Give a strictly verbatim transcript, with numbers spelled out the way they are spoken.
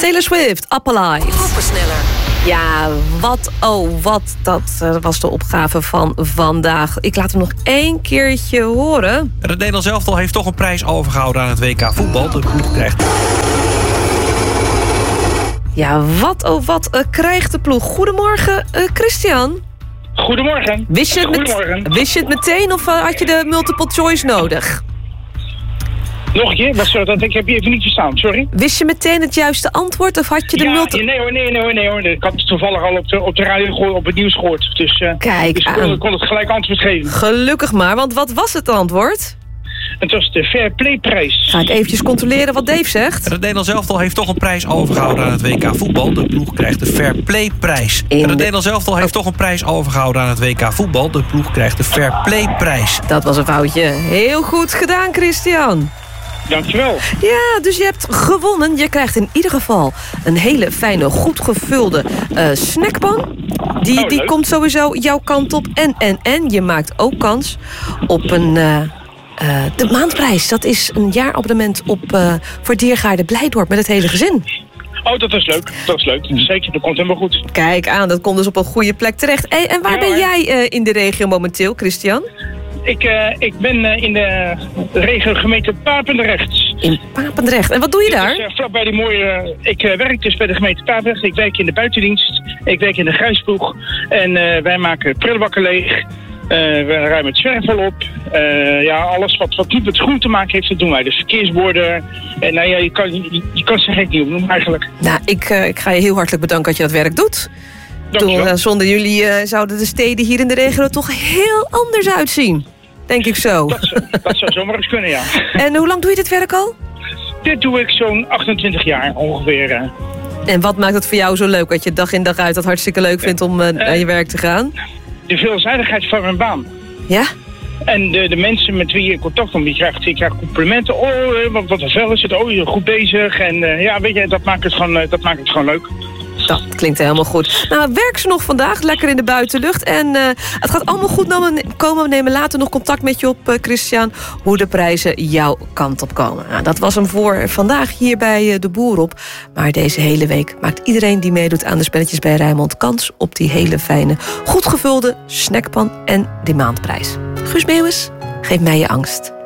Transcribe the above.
Taylor Swift, Up Alive. Groepensneller. Ja, wat, oh wat, dat uh, was de opgave van vandaag. Ik laat hem nog één keertje horen. Het Nederlands elftal heeft toch een prijs overgehouden aan het W K voetbal. De ploeg krijgt... Ja, wat, oh wat, uh, krijgt de ploeg. Goedemorgen, uh, Christian. Goedemorgen. Wist je het, Goedemorgen. Met, wist je het meteen of uh, had je de multiple choice nodig? Nog een keer? Wat, sorry, dat, ik heb je even niet verstaan, sorry. Wist je meteen het juiste antwoord of had je de ja, multiple... Nee hoor, nee, nee hoor, nee hoor. Ik had het toevallig al op de, op de radio gehoord, op het nieuws gehoord. Dus, uh, Kijk dus ik aan. kon, kon het gelijk antwoord geven. Gelukkig maar, want wat was het antwoord? Het was de Fair Play prijs. Ga ik eventjes controleren wat Dave zegt. Het Nederlands elftal heeft toch een prijs overgehouden aan het W K voetbal. De ploeg krijgt de Fair Play prijs. In Het de... Nederlands elftal heeft toch een prijs overgehouden aan het W K voetbal. De ploeg krijgt de Fair Play prijs. Dat was een foutje. Heel goed gedaan, Christian. Dankjewel. Ja, dus je hebt gewonnen. Je krijgt in ieder geval een hele fijne, goed gevulde uh, snackpan. Die, Oh, die komt sowieso jouw kant op. En, en, en je maakt ook kans op een... Uh, uh, de maandprijs. Dat is een jaarabonnement op uh, voor Diergaarde Blijdorp met het hele gezin. Oh, dat is leuk. Dat is leuk. Zeker, dat komt helemaal goed. Kijk aan, dat komt dus op een goede plek terecht. Hey, en waar ja, ben hoor. jij uh, in de regio momenteel, Christian? Ik, uh, ik ben uh, in de regio gemeente Papendrecht. In Papendrecht. En wat doe je daar? Dus, uh, vlakbij die mooie... Uh, ik uh, werk dus bij de gemeente Papendrecht. Ik werk in de buitendienst. Ik werk in de grijsploeg. En uh, wij maken prullenbakken leeg. Uh, we ruimen het zwervel op. Uh, ja, alles wat, wat niet met groen te maken heeft, dat doen wij. Dus verkeersborden. En nou ja, je kan, je, je kan ze gek niet opnoemen eigenlijk. Nou, ik, uh, ik ga je heel hartelijk bedanken dat je dat werk doet. Toen, uh, zonder jullie uh, zouden de steden hier in de regio er toch heel anders uitzien. Denk ik zo. Dat, dat zou zomaar eens kunnen, ja. En hoe lang doe je dit werk al? Dit doe ik zo'n achtentwintig jaar ongeveer. Uh. En wat maakt het voor jou zo leuk dat je dag in dag uit dat hartstikke leuk vindt om uh, naar je werk te gaan? De veelzijdigheid van mijn baan. Ja? En de, de mensen met wie je in contact komt, die krijgt, die krijgt complimenten. Oh, wat, wat een vel is het. Oh, je bent goed bezig. En uh, ja, weet je, dat maakt het gewoon, uh, dat maakt het gewoon leuk. Dat klinkt helemaal goed. Nou, werk ze nog vandaag, lekker in de buitenlucht. En uh, het gaat allemaal goed komen. We nemen later nog contact met je op, uh, Christian, hoe de prijzen jouw kant op komen. Nou, dat was hem voor vandaag hier bij uh, De Boer op. Maar deze hele week maakt iedereen die meedoet aan de spelletjes bij Rijnmond kans op die hele fijne, goed gevulde snackpan en die maandprijs. Guus Meeuwis, geef mij je angst.